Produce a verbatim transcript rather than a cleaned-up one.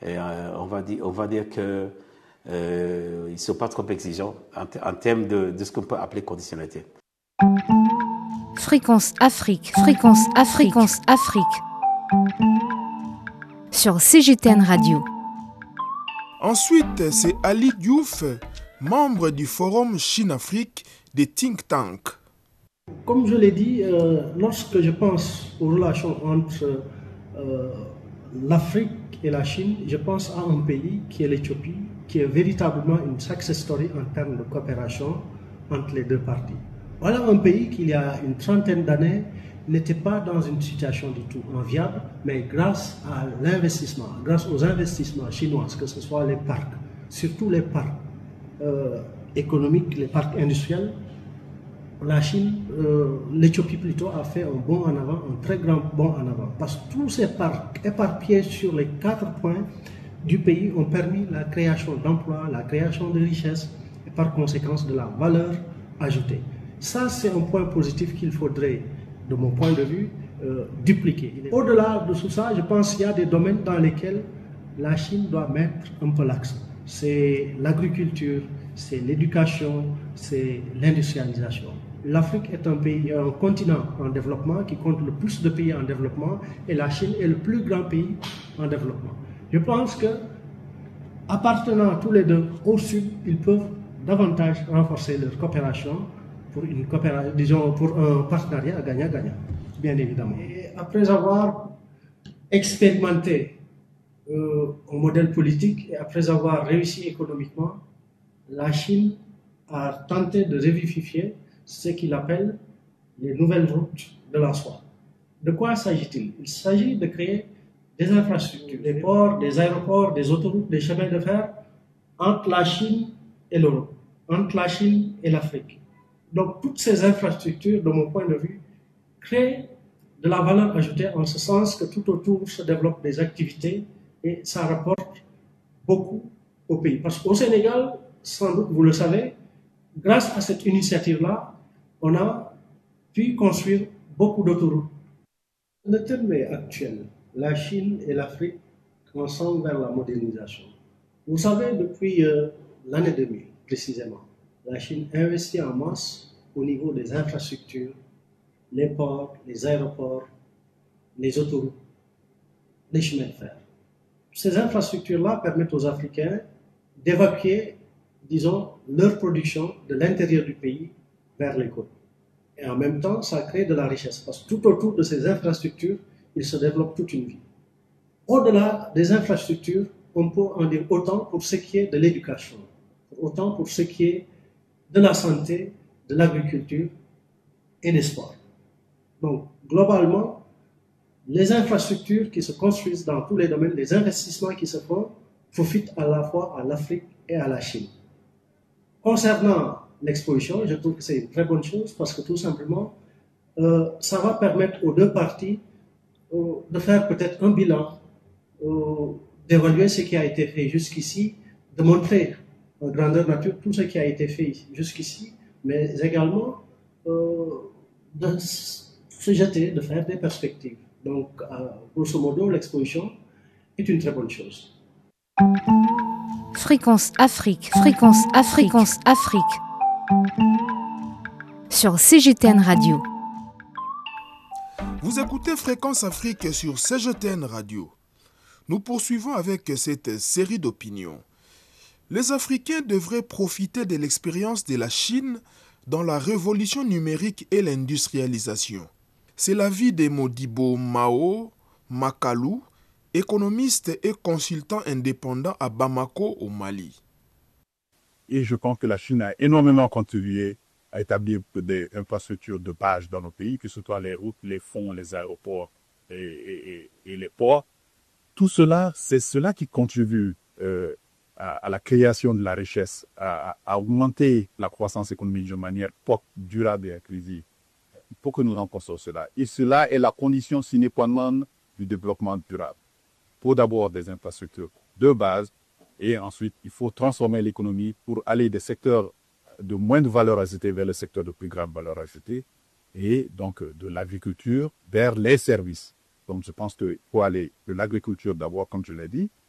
Et, euh, on va dire, on va dire que euh, ils sont pas trop exigeants en, en termes de, de ce qu'on peut appeler conditionnalité. Fréquence Afrique, fréquence Afrique, fréquence Afrique. Sur C G T N Radio. Ensuite, c'est Ali Diouf, membre du Forum Chine-Afrique des think tanks. Comme je l'ai dit, euh, lorsque je pense aux relations entre euh, l'Afrique et la Chine, je pense à un pays qui est l'Éthiopie, qui est véritablement une success story en termes de coopération entre les deux parties. Voilà un pays qui, il y a une trentaine d'années, n'était pas dans une situation du tout enviable, mais grâce à l'investissement, grâce aux investissements chinois, que ce soit les parcs, surtout les parcs euh, économiques, les parcs industriels, la Chine, euh, l'Éthiopie plutôt, a fait un bond en avant, un très grand bond en avant. Parce que tous ces parcs éparpillés sur les quatre points du pays ont permis la création d'emplois, la création de richesses et par conséquent de la valeur ajoutée. Ça, c'est un point positif qu'il faudrait, de mon point de vue, euh, dupliquer. Au-delà de tout ça, je pense qu'il y a des domaines dans lesquels la Chine doit mettre un peu l'accent. C'est l'agriculture, c'est l'éducation, c'est l'industrialisation. L'Afrique est un pays, un continent en développement qui compte le plus de pays en développement et la Chine est le plus grand pays en développement. Je pense que, appartenant tous les deux au Sud, ils peuvent davantage renforcer leur coopération pour une coopération, disons, pour un partenariat gagnant-gagnant, bien évidemment. Et après avoir expérimenté euh, un modèle politique et après avoir réussi économiquement, la Chine a tenté de revivifier ce qu'il appelle les nouvelles routes de la soie. De quoi s'agit-il? Il s'agit de créer des infrastructures, des ports, des aéroports, des autoroutes, des chemins de fer entre la Chine et l'Europe, entre la Chine et l'Afrique. Donc toutes ces infrastructures, de mon point de vue, créent de la valeur ajoutée en ce sens que tout autour se développent des activités et ça rapporte beaucoup au pays. Parce qu'au Sénégal, sans doute vous le savez, grâce à cette initiative-là, on a pu construire beaucoup d'autoroutes. Le terme est actuel. La Chine et l'Afrique ensemble vers la modernisation. Vous savez, depuis euh, l'année deux mille, précisément, la Chine investit en masse au niveau des infrastructures, les ports, les aéroports, les autoroutes, les chemins de fer. Ces infrastructures-là permettent aux Africains d'évacuer, disons, leur production de l'intérieur du pays vers les côtes. Et en même temps, ça crée de la richesse, parce que tout autour de ces infrastructures, il se développe toute une vie. Au-delà des infrastructures, on peut en dire autant pour ce qui est de l'éducation, autant pour ce qui est de la santé, de l'agriculture et des sports. Donc, globalement, les infrastructures qui se construisent dans tous les domaines, les investissements qui se font, profitent à la fois à l'Afrique et à la Chine. Concernant l'exposition, je trouve que c'est une très bonne chose parce que tout simplement, euh, ça va permettre aux deux parties euh, de faire peut-être un bilan, euh, d'évaluer ce qui a été fait jusqu'ici, de montrer en grandeur nature tout ce qui a été fait jusqu'ici, mais également euh, de se jeter, de faire des perspectives. Donc, euh, grosso modo, l'exposition est une très bonne chose. Fréquence Afrique, fréquence Afrique, fréquence Afrique. Sur C G T N Radio. Vous écoutez Fréquence Afrique sur C G T N Radio. Nous poursuivons avec cette série d'opinions. Les Africains devraient profiter de l'expérience de la Chine dans la révolution numérique et l'industrialisation. C'est l'avis de Modibo Mao Makalou, économiste et consultant indépendant à Bamako, au Mali. Et je pense que la Chine a énormément contribué à établir des infrastructures de base dans nos pays, que ce soit les routes, les fonds, les aéroports et, et, et, et les ports. Tout cela, c'est cela qui contribue euh, à, à la création de la richesse, à, à augmenter la croissance économique de manière durable et inclusive. Il faut que nous rencontrions cela. Et cela est la condition sine qua non du développement durable. Il faut d'abord des infrastructures de base et ensuite, il faut transformer l'économie pour aller des secteurs de moindre valeur ajoutée vers le secteur de plus grande valeur ajoutée et donc de l'agriculture vers les services. Donc, je pense qu'il faut aller de l'agriculture d'abord, comme je l'ai dit,